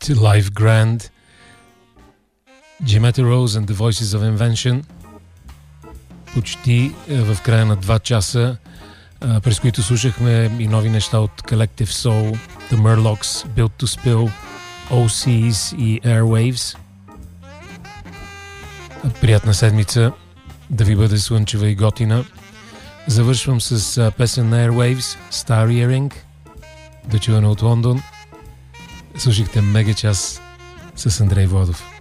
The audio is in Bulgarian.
Live Grand, Jimetta Rose and the Voices of Invention, почти в края на 2 часа, през които слушахме и нови неща от Collective Soul, The Murlocs, Built to Spill, OCs и Airwaves. Приятна седмица, да ви бъде слънчева и готина. Завършвам с песен на Airwaves, Star Earring, да чуване от Лондон. Слушахте Мега час с Андрей Владов.